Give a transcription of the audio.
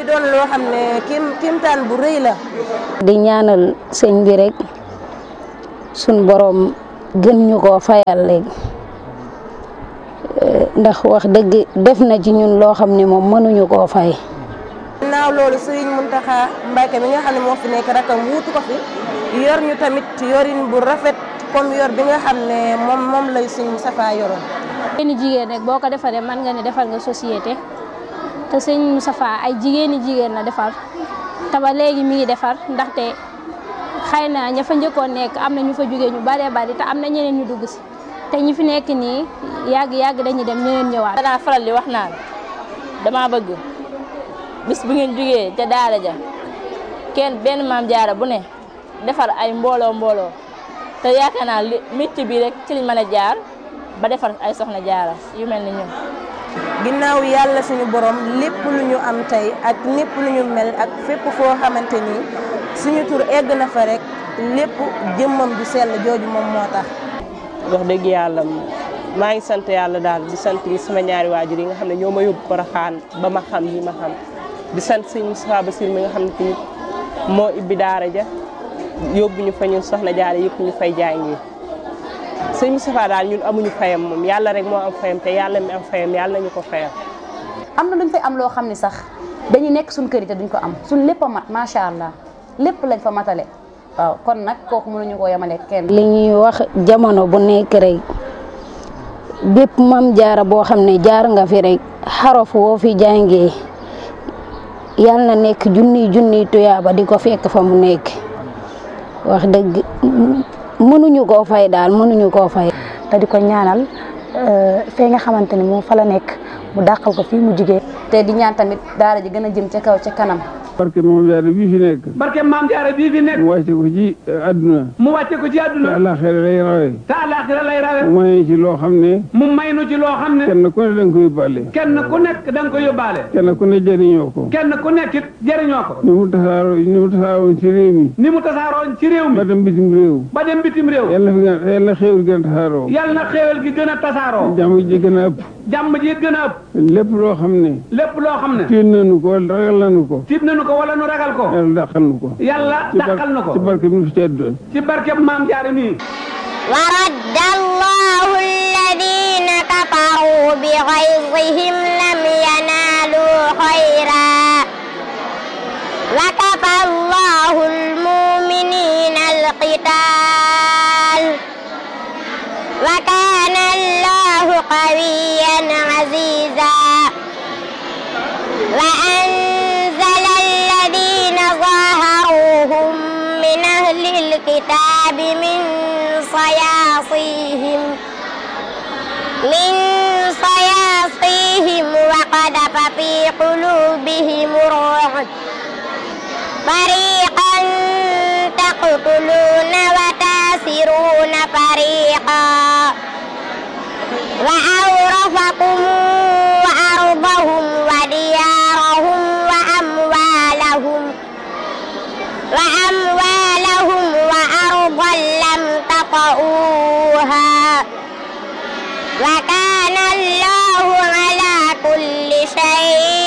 doon loo xam ne kimtaan bu rëy la. di ñaanal sëñ bi rek suñ borom gën ñu koo fayal léegi ndax wax dëgg def na ci ñun loo xam ne moom mënuñu koo fay. ginnaaw loolu Serigne Mountakha Mbacké mi nga xam ne moo fi nekk rakam wuutu ko fi yor ñu tamit yorin bu rafet comme yor bi nga xam ne moom lay Serigne Moustapha yoroon. jigéeni jigéen rek boo ko defaree mën nga ne defal nga société te Serigne Moustapha ay jigéeni jigéen la defar te ba léegi mi ngi defar ndaxte xëy na ña fa njëkkoon nekk am na ñu fa jógee ñu baree bari te am na ñeneen ñu dugg si te ñi fi nekk nii yàgg dañuy dem ñeneen ñëwaat. danaa faral di wax naan dama bëgg bis bu ngeen jógee ca daara ja benn maam jaara bu ne defar ay mbooloo te yaakaar naa métier bi rek ci liñ mën a jaar ba defar ay soxna jaara yu mel ni ñun. ginnaaw yàlla suñu borom lépp lu ñu am tey ak lépp lu ñu mel ak fépp foo xamante ni suñu tur egg na fa rek lépp jëmmam du sell jooju moom moo tax. wax dëgg yàlla maa ngi sant yàlla daal di sant sama ñaari waajur yi nga xam ne ñoo ma yóbbu Porokhane ba ma xam li ma xam di sant sëñ Moustapha Bassir mi nga xam ne tamit moo ibbi daara ja yóbbu ñu fa ñun soxna jaara yëpp ñu fay jàngi sëñ Moustapha daal ñun amuñu fayam moom yàlla rek moo am fayam te yàlla mi am fayam yàlla nañu ko fayam. am na luñ fay am loo xam ne sax dañuy nekk suñ kër yi te duñ ko am suñ lépp a mat macha allah lépp lañ fa matale waaw kon nag kooku mënuñu koo yemale kenn. li ñuy wax jamono bu nekk rek bépp mam jaara boo xam ne jaar nga fi rek xarof woo fi jàngee yàlla na nekk junniy tuyaaba di ko fekk fa mu nekk wax dëgg mënuñu koo fay daal mënuñu koo fay. te di ko ñaanal fee nga xamante ni moom fa la nekk mu dàqal ko fii mu jigee te di ñaan tamit daara ji gën a jëm ca kaw ca kanam. barke maam jaara bii fi nekk. barke maam jaara bii fi nekk. mu wàcce ko ci àdduna. mu wàcce ko ci àdduna. te àllaaxira lay rawe. te àllaaxira lay rawe. mu may ci loo xam ne. mu may nu ci loo xam ne. kenn ku ne da nga ko yóbbaale. kenn ku nekk da nga ko yóbbaale. kenn ku ne jëriñoo ko. kenn ku nekk it jëriñoo ko. ni mu tasaaroon ci réew mi. ni mu tasaaroon ci réew mi. ba dem bitim réew. ba dem bitim réew. yàlla na xéewal gën a tasaaroo. yàlla na xéewal gi gën a tasaaroo. jàmm ji gën a ëpp. jàmm ji gën a ëpp. lépp loo xam ne. lépp loo xam ne. tiit nañu ko wala ragal nañu ko. tiit nañu ko wala nu ragal ko. yàlla dàqal nu ko. yàlla dàqal nu ko. ci barke bi fi tedd. ci barke maam jaara mi. wa radda allahu alladina kafaru bi ghayzihim lam yanalu khayra wa kafa allahu almu'minina alqital wa kana allahu qawiyyan aziza wa anzala alladina zaharuhum min ahli alkitabi min صياصيهم وقذف في قلوبهم الرعب فريقا تقتلون وتاسرون فريقا وأورثكم أرضهم وديارهم وأموالهم وأرضا لم تطئوها وكان الله على كل شيء